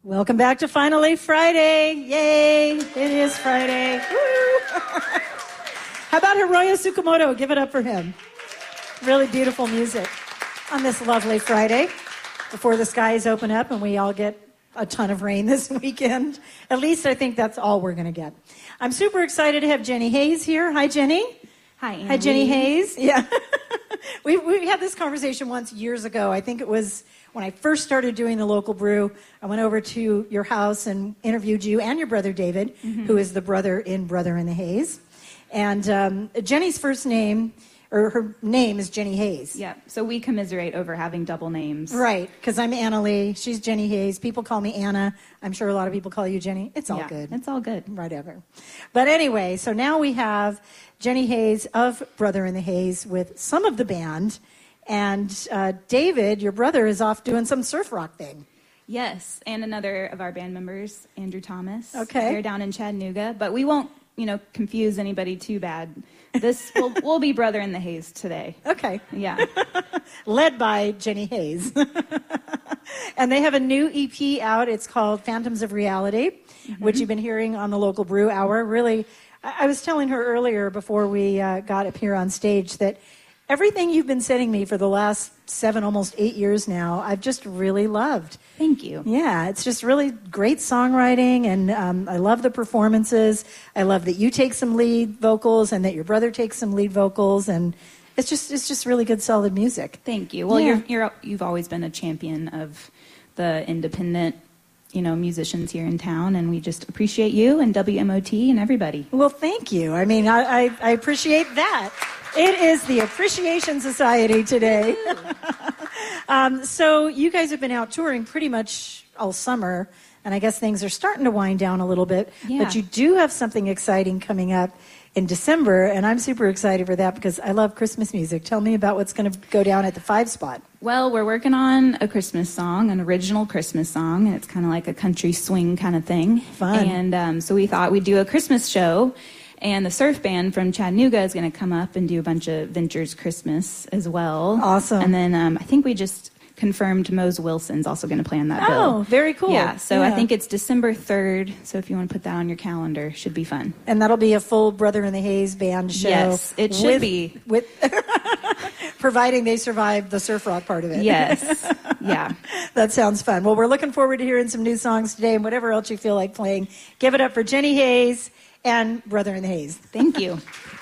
Welcome back to Finally Friday. Yay, it is Friday. Woo. How about Hiroya Tsukamoto? Give it up for him. Really beautiful music on this lovely Friday before the skies open up and we all get a ton of rain this weekend. At least I think that's all we're going to get. I'm super excited to have Jenny Hayes here. Hi, Jenny. Hi, Annie. Hi, Jenny Hayes. Yeah. we had this conversation once years ago. I think it was when I first started doing the local brew. I went over to your house and interviewed you and your brother David, who is the brother in Brother in the Haze. And Jenny's first name, or her name is Jenny Hayes. Yeah, so we commiserate over having double names. Right, because I'm Anna Lee. She's Jenny Hayes. People call me Anna. I'm sure a lot of people call you Jenny. It's all good. It's all good. Whatever. But anyway, so now we have Jenny Hayes of Brother in the Haze with some of the band. And David, your brother, is off doing some surf rock thing. Yes, and another of our band members, Andrew Thomas. Okay. They're down in Chattanooga, but we won't, confuse anybody too bad. This will be Brother in the Haze today. Okay. Yeah. Led by Jenny Hayes. And they have a new EP out. It's called Phantoms of Reality, which you've been hearing on the local brew hour. Really, I was telling her earlier before we got up here on stage that everything you've been sending me for the last 7, almost 8 years now, I've just really loved. Thank you. Yeah, it's just really great songwriting, and I love the performances. I love that you take some lead vocals and that your brother takes some lead vocals, and it's just really good, solid music. Thank you. Well, Yeah. you've always been a champion of the independent, musicians here in town, and we just appreciate you and WMOT and everybody. Well, thank you. I mean, I appreciate that. It is the Appreciation Society today. So you guys have been out touring pretty much all summer, and I guess things are starting to wind down a little bit. Yeah. But you do have something exciting coming up in December, and I'm super excited for that because I love Christmas music. Tell me about what's going to go down at the 5 spot. Well, we're working on a Christmas song, an original Christmas song, and it's kind of like a country swing kind of thing. Fun. And so we thought we'd do a Christmas show, and the surf band from Chattanooga is going to come up and do a bunch of Ventures Christmas as well. Awesome. And then I think we just confirmed Mose Wilson's also going to play on that bill. Oh, very cool. Yeah, so Yeah. I think it's December 3rd, so if you want to put that on your calendar, should be fun. And that'll be a full Brother in the Haze band show. Yes, it should be. With providing they survive the surf rock part of it. Yes, yeah. That sounds fun. Well, we're looking forward to hearing some new songs today, and whatever else you feel like playing. Give it up for Jenny Hayes and Brother in the Haze. Thank you.